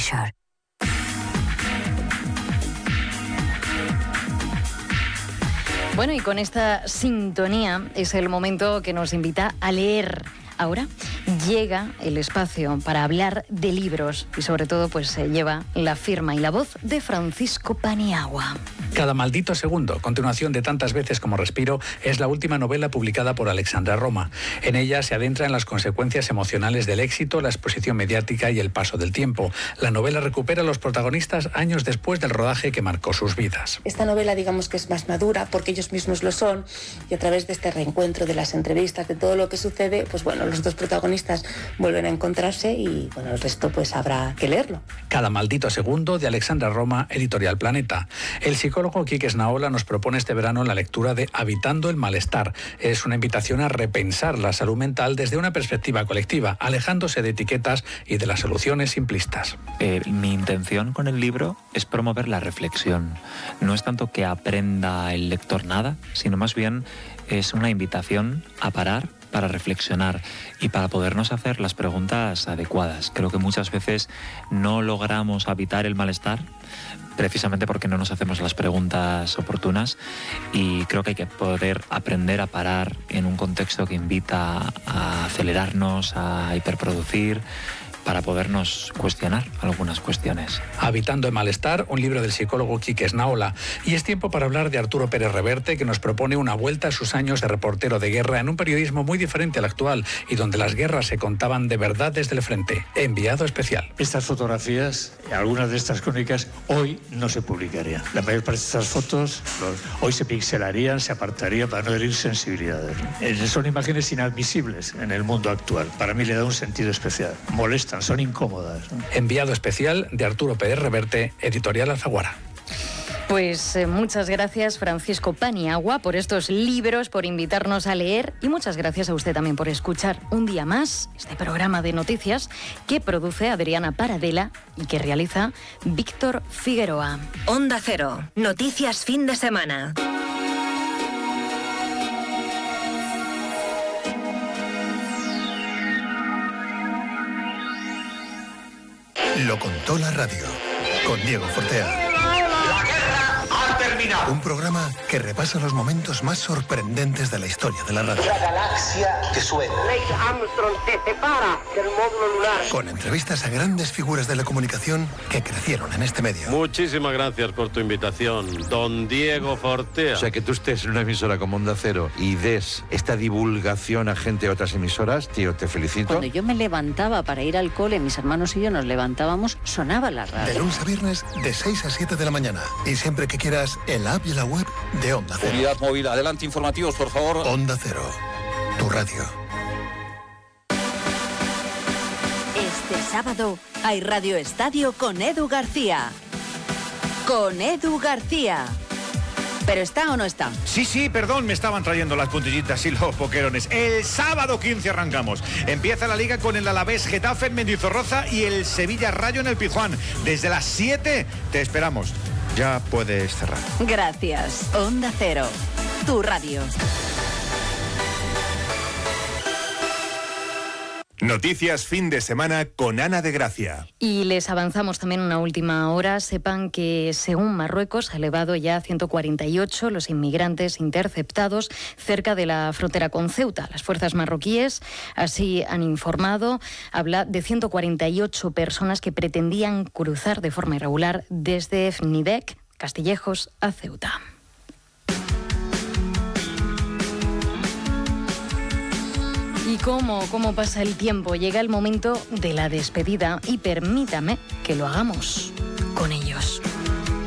Shore. Bueno, y con esta sintonía es el momento que nos invita a leer. Ahora llega el espacio para hablar de libros y sobre todo pues se lleva la firma y la voz de Francisco Paniagua. Cada maldito segundo, continuación de Tantas veces como respiro, es la última novela publicada por Alexandra Roma. En ella se adentra en las consecuencias emocionales del éxito, la exposición mediática y el paso del tiempo. La novela recupera a los protagonistas años después del rodaje que marcó sus vidas. Esta novela, digamos que es más madura porque ellos mismos lo son, y a través de este reencuentro, de las entrevistas, de todo lo que sucede, pues bueno, los dos protagonistas vuelven a encontrarse y bueno, el resto pues habrá que leerlo. Cada maldito segundo, de Alexandra Roma, Editorial Planeta. El psicólogo Quique Esnaola nos propone este verano la lectura de Habitando el malestar. Es una invitación a repensar la salud mental desde una perspectiva colectiva, alejándose de etiquetas y de las soluciones simplistas. Mi intención con el libro es promover la reflexión. No es tanto que aprenda el lector nada, sino más bien es una invitación a parar para reflexionar y para podernos hacer las preguntas adecuadas. Creo que muchas veces no logramos habitar el malestar precisamente porque no nos hacemos las preguntas oportunas, y creo que hay que poder aprender a parar en un contexto que invita a acelerarnos, a hiperproducir, para podernos cuestionar algunas cuestiones. Habitando el malestar, un libro del psicólogo Quique Esnaola. Y es tiempo para hablar de Arturo Pérez Reverte, que nos propone una vuelta a sus años de reportero de guerra en un periodismo muy diferente al actual y donde las guerras se contaban de verdad desde el frente. Enviado especial. Estas fotografías, algunas de estas crónicas, hoy no se publicarían. La mayor parte de estas fotos hoy se pixelarían, se apartarían para no herir sensibilidades. Son imágenes inadmisibles en el mundo actual. Para mí le da un sentido especial. Molestan, son incómodas, ¿no? Enviado especial de Arturo Pérez Reverte, Editorial Alfaguara. Pues muchas gracias, Francisco Paniagua, por estos libros, por invitarnos a leer, y muchas gracias a usted también por escuchar un día más este programa de noticias que produce Adriana Paradela y que realiza Víctor Figueroa. Onda Cero, noticias fin de semana. Lo contó la radio, con Diego Fortea. La guerra ha terminado. Un programa que repasa los momentos más sorprendentes de la historia de la radio. La galaxia que suena. Neil Armstrong se separa del módulo lunar. Con entrevistas a grandes figuras de la comunicación que crecieron en este medio. Muchísimas gracias por tu invitación, don Diego Fortea. O sea, que tú estés en una emisora como Onda Cero y des esta divulgación a gente de otras emisoras, tío, te felicito. Cuando yo me levantaba para ir al cole, mis hermanos y yo nos levantábamos, sonaba la radio. De lunes a viernes, de 6 a 7 de la mañana. Y siempre que quieras, en la app y la web de Onda Cero. Unidad móvil, adelante, informativos, por favor. Onda Cero, tu radio. Este sábado hay Radio Estadio con Edu García. Con Edu García. ¿Pero está o no está? Sí, perdón, me estaban trayendo las puntillitas y los boquerones. El sábado 15 arrancamos. Empieza la Liga con el Alavés Getafe en Mendizorroza y el Sevilla Rayo en el Pizjuán. Desde las 7 te esperamos. Ya puedes cerrar. Gracias. Onda Cero, tu radio. Noticias fin de semana con Ana de Gracia. Y les avanzamos también una última hora. Sepan que según Marruecos ha elevado ya a 148 los inmigrantes interceptados cerca de la frontera con Ceuta. Las fuerzas marroquíes así han informado. Habla de 148 personas que pretendían cruzar de forma irregular desde Fnidek, Castillejos, a Ceuta. ¿Y cómo pasa el tiempo? Llega el momento de la despedida y permítame que lo hagamos con ellos.